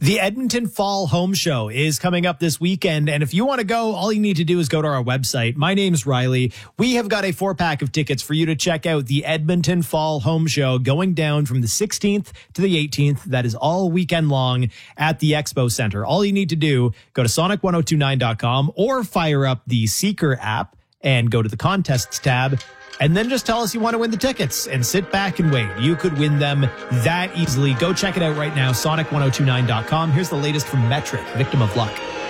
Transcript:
The Edmonton Fall Home Show is coming up this weekend. And if you want to go, all you need to do is go to our website. My name's Riley. We have got a 4-pack of tickets for you to check out the Edmonton Fall Home Show going down from the 16th to the 18th. That is all weekend long at the Expo Center. All you need to do, go to sonic1029.com or fire up the Seeker app and go to the contests tab. And then just tell us you want to win the tickets and sit back and wait. You could win them that easily. Go check it out right now, sonic1029.com. Here's the latest from Metric, Victim of Luck.